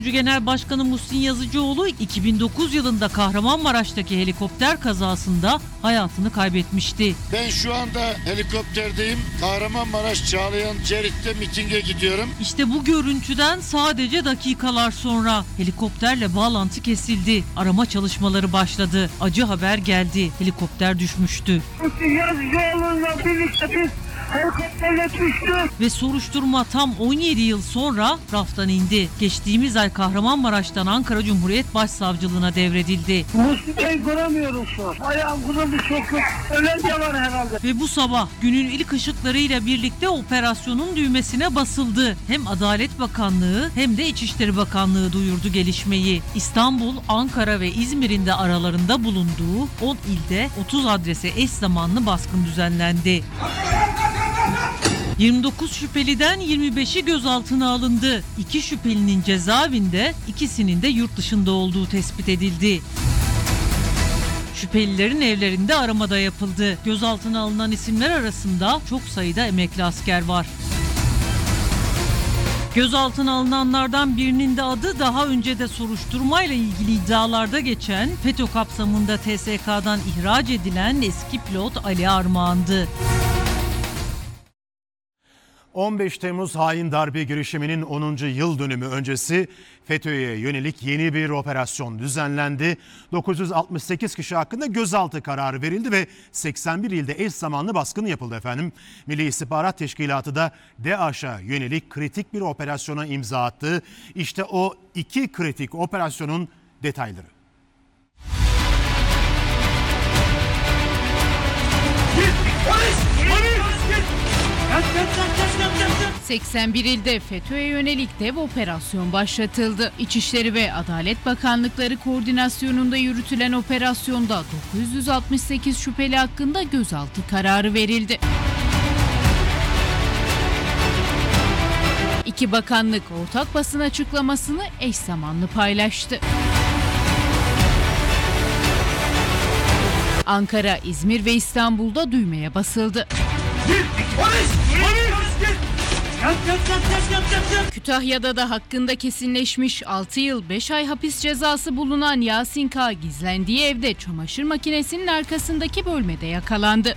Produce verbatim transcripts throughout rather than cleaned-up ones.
Genel Başkanı Muhsin Yazıcıoğlu iki bin dokuz yılında Kahramanmaraş'taki helikopter kazasında hayatını kaybetmişti. Ben şu anda helikopterdeyim. Kahramanmaraş Çağlayan Cerit'te mitinge gidiyorum. İşte bu görüntüden sadece dakikalar sonra helikopterle bağlantı kesildi. Arama çalışmaları başladı. Acı haber geldi. Helikopter düşmüştü. Muhsin Yazıcıoğlu'yla birlikte biz helikopterle düştü. Ve soruşturma tam on yedi yıl sonra raftan indi. Geçtiğimiz ay Kahramanmaraş'tan Ankara Cumhuriyet Başsavcılığına devredildi. Muhsin Bey göremiyorum şu an. Ayağım kırıldı çok yok. Ölen de var herhalde. Ve bu sabah günün ilk ışıklarıyla birlikte operasyonun düğmesine basıldı. Hem Adalet Bakanlığı hem de İçişleri Bakanlığı duyurdu gelişmeyi. İstanbul, Ankara ve İzmir'in de aralarında bulunduğu on ilde otuz adrese eş zamanlı baskın düzenlendi. yirmi dokuz şüpheliden yirmi beşi gözaltına alındı. İki şüphelinin cezaevinde, ikisinin de yurt dışında olduğu tespit edildi. Şüphelilerin evlerinde aramada yapıldı. Gözaltına alınan isimler arasında çok sayıda emekli asker var. Gözaltına alınanlardan birinin de adı daha önce de soruşturmayla ilgili iddialarda geçen FETÖ kapsamında T S K'dan ihraç edilen eski pilot Ali Armağan'dı. on beş Temmuz hain darbe girişiminin onuncu yıl dönümü öncesi FETÖ'ye yönelik yeni bir operasyon düzenlendi. dokuz yüz altmış sekiz kişi hakkında gözaltı kararı verildi ve seksen bir ilde eş zamanlı baskın yapıldı efendim. Milli İstihbarat Teşkilatı da DAEŞ'a yönelik kritik bir operasyona imza attı. İşte o iki kritik operasyonun detayları. seksen bir ilde FETÖ'ye yönelik dev operasyon başlatıldı. İçişleri ve Adalet Bakanlıkları koordinasyonunda yürütülen operasyonda dokuz yüz altmış sekiz şüpheli hakkında gözaltı kararı verildi. İki bakanlık ortak basın açıklamasını eş zamanlı paylaştı. Ankara, İzmir ve İstanbul'da düğmeye basıldı. Kütahya'da da hakkında kesinleşmiş altı yıl beş ay hapis cezası bulunan Yasin K. gizlendiği evde çamaşır makinesinin arkasındaki bölmede yakalandı.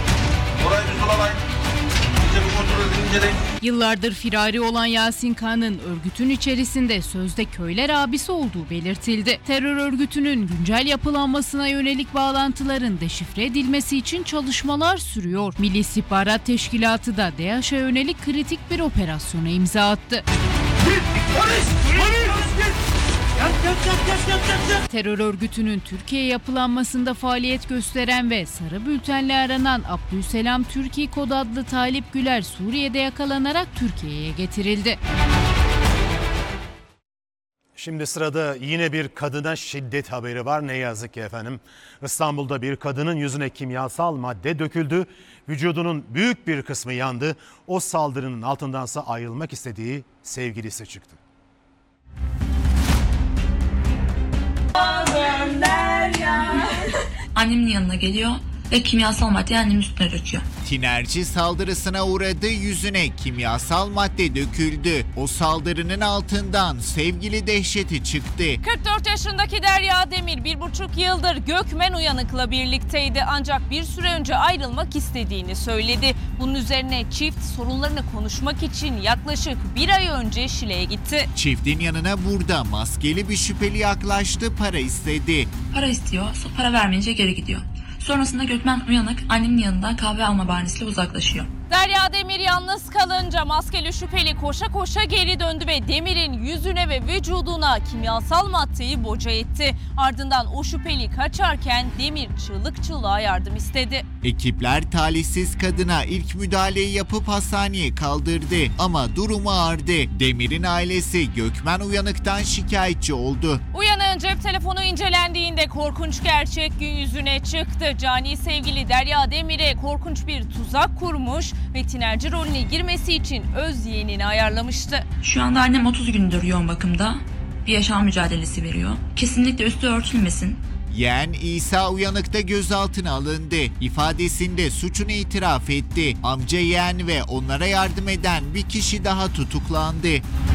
Yıllardır firari olan Yasin K'nın örgütün içerisinde sözde köyler abisi olduğu belirtildi. Terör örgütünün güncel yapılanmasına yönelik bağlantıların deşifre edilmesi için çalışmalar sürüyor. Milli İstihbarat Teşkilatı da DAEŞ'e yönelik kritik bir operasyona imza attı. Terör örgütünün Türkiye yapılanmasında faaliyet gösteren ve sarı bültenle aranan Abdülselam Türkiye Kod adlı Talip Güler Suriye'de yakalanarak Türkiye'ye getirildi. Şimdi sırada yine bir kadına şiddet haberi var ne yazık ki efendim. İstanbul'da bir kadının yüzüne kimyasal madde döküldü. Vücudunun büyük bir kısmı yandı. O saldırının altındansa ayrılmak istediği sevgilisi çıktı. Annemin yanına geliyor ve kimyasal madde annemin üstüne döküyor. Tinerci saldırısına uğradı, yüzüne kimyasal madde döküldü. O saldırının altından sevgili dehşeti çıktı. kırk dört yaşındaki Derya Demir bir buçuk yıldır Gökmen Uyanık'la birlikteydi. Ancak bir süre önce ayrılmak istediğini söyledi. Bunun üzerine çift sorunlarını konuşmak için yaklaşık bir ay önce Şile'ye gitti. Çiftin yanına burada maskeli bir şüpheli yaklaştı, para istedi. Para istiyor, para vermeyince geri gidiyor. Sonrasında Gökmen Uyanık annemin yanında kahve alma bahanesiyle uzaklaşıyor. Derya Demir yalnız kalınca maskeli şüpheli koşa koşa geri döndü ve Demir'in yüzüne ve vücuduna kimyasal maddeyi boca etti. Ardından o şüpheli kaçarken Demir çığlık çığlığa yardım istedi. Ekipler talihsiz kadına ilk müdahaleyi yapıp hastaneye kaldırdı ama durumu ağırdı. Demir'in ailesi Gökmen Uyanık'tan şikayetçi oldu. Uyanığın cep telefonu incelendiğinde korkunç gerçek gün yüzüne çıktı. Cani sevgili Derya Demir'e korkunç bir tuzak kurmuş ve tinerci rolüne girmesi için öz yeğenini ayarlamıştı. Şu anda annem otuz gündür yoğun bakımda. Bir yaşam mücadelesi veriyor. Kesinlikle üstü örtülmesin. Yeğen İsa Uyanık da gözaltına alındı. İfadesinde suçunu itiraf etti. Amca yeğen ve onlara yardım eden bir kişi daha tutuklandı.